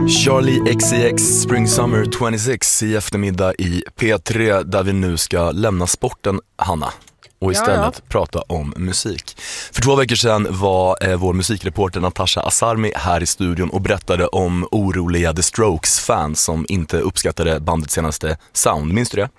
Charlie XCX Spring Summer 26 i eftermiddag i P3 där vi nu ska lämna sporten, Hanna, och istället prata om musik. För 2 veckor sedan var vår musikreporter Natasha Asarmi här i studion och berättade om oroliga The Strokes-fans som inte uppskattade bandets senaste sound. Minns du det?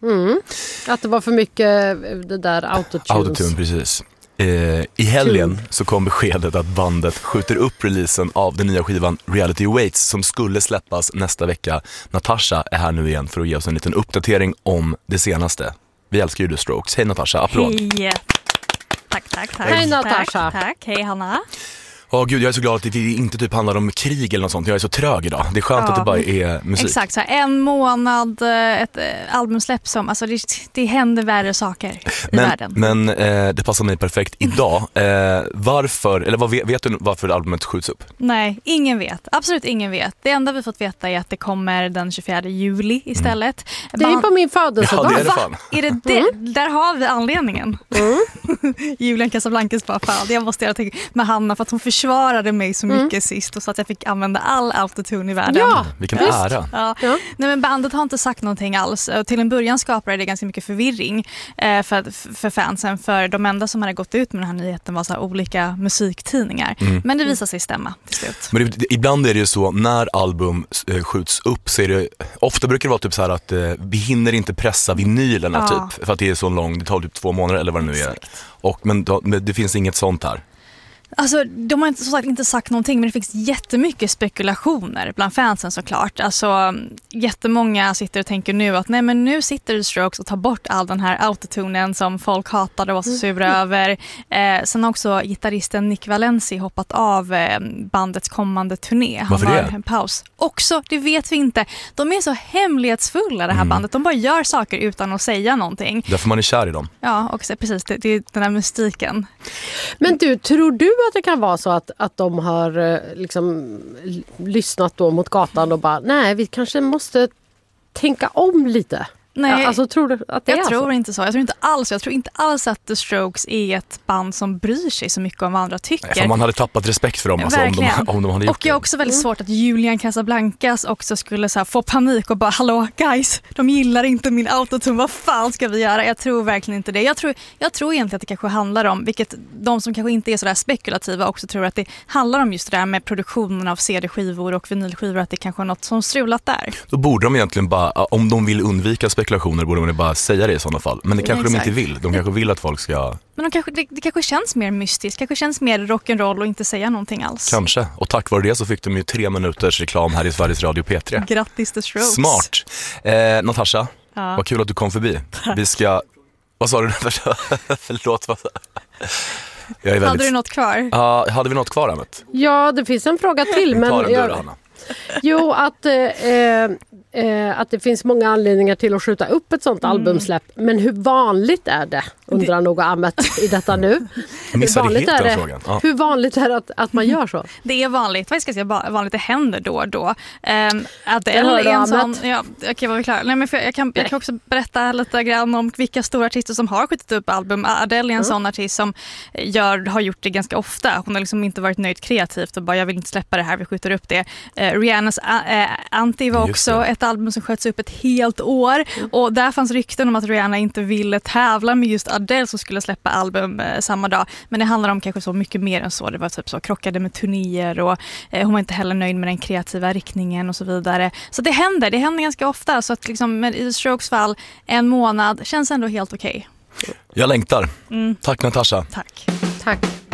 Att det var för mycket det där autotune, precis. I helgen så kom beskedet att bandet skjuter upp releasen av den nya skivan Reality Waits som skulle släppas nästa vecka. Natasha är här nu igen för att ge oss en liten uppdatering om det senaste. Vi älskar ju The Strokes. Hej Natasha, applåd. Hej. Tack. Hej Natasha. Tack. Hej Hanna. Gud, jag är så glad att det inte typ handlar om krig eller något sånt. Jag är så trög idag. Det är skönt att det bara är musik. Exakt, så här, 1 månad, ett albumsläpp som, alltså det händer värre saker i världen. Men det passar mig perfekt idag. Varför, eller vet du varför albumet skjuts upp? Nej, ingen vet. Absolut ingen vet. Det enda vi fått veta är att det kommer den 24 juli istället. Det är på min födelsedag. Ja, det är det fan. Är det? Där har vi anledningen. Julian Casablancas bara fan. Jag måste göra det med Hanna för att hon försvarade mig så mycket sist och så att jag fick använda all autotune i världen. Ja, vilken ära. Ja. Nej, men bandet har inte sagt någonting alls. Och till en början skapade det ganska mycket förvirring för fansen. För de enda som hade gått ut med den här nyheten var så här olika musiktidningar. Men det visar sig stämma till slut. Men ibland är det ju så, när album skjuts upp så är det, ofta brukar det vara typ så här att vi hinner inte pressa vinylerna typ. För att det är så långt, det tar typ 2 månader eller vad det nu är. Men det finns inget sånt här. Alltså, de har inte sagt någonting, men det finns jättemycket spekulationer bland fansen såklart. Alltså, jättemånga sitter och tänker nu att nej, men nu sitter The Strokes och tar bort all den här autotunen som folk hatade och var så sura över. Sen har också gitarristen Nick Valenci hoppat av bandets kommande turné. Varför har det? en paus. Också, det vet vi inte. De är så hemlighetsfulla, det här bandet. De bara gör saker utan att säga någonting. Därför man är kär i dem. Ja, också, precis. Det är den här mystiken. Men du, tror du att det kan vara så att de har liksom lyssnat då mot gatan och bara, nej, vi kanske måste tänka om lite? Nej, alltså, tror du att det är jag tror så? inte så. Jag tror inte alls att The Strokes är ett band som bryr sig så mycket om vad andra tycker. Nej, för man hade tappat respekt för dem alltså, om de hade gjort och jag är också väldigt svårt att Julian Casablancas också skulle så här, få panik och bara, hallå guys, de gillar inte min autotune, vad fan ska vi göra? Jag tror verkligen inte det. Jag tror egentligen att det kanske handlar om, vilket de som kanske inte är så där spekulativa också tror att det handlar om just det där med produktionen av CD-skivor och vinylskivor, att det kanske är något som strulat där. Då borde de egentligen bara, om de vill undvika spekulationer borde man bara säga det i sådana fall. Men det kanske de inte vill. De kanske vill att folk ska... Men det kanske känns mer mystiskt. Kanske känns mer rock'n'roll och inte säga någonting alls. Kanske. Och tack vare det så fick de ju 3 minuters reklam här i Sveriges Radio P3. Grattis The Strokes. Smart. Natasha, vad kul att du kom förbi. Vi ska... Vad sa du? Förlåt. Hade du något kvar? Ja, hade vi något kvar, Emmet? Ja, det finns en fråga till. Men jo, att det finns många anledningar till att skjuta upp ett sånt albumsläpp. Men hur vanligt är det? Undrar nog Ahmet i detta nu. Hur vanligt är det att man gör så? Det är vanligt. Vad ska jag säga? Vanligt, det händer då och då. Adele är en sån... Ja, okej, var vi klara? Nej, men jag kan också berätta lite grann om vilka stora artister som har skjutit upp album. Adele är en sån artist som har gjort det ganska ofta. Hon har liksom inte varit nöjd kreativt och bara, jag vill inte släppa det här, vi skjuter upp det. Rihannas Anti var också ett album som sköts upp ett helt år. Och där fanns rykten om att Rihanna inte ville tävla med just Adele som skulle släppa album samma dag. Men det handlar om kanske så mycket mer än så. Det var typ så, krockade med turnéer och hon var inte heller nöjd med den kreativa riktningen och så vidare. Så det händer ganska ofta. Så att liksom, i The Strokes fall, 1 månad känns ändå helt okej. Jag längtar. Tack Natasha. Tack.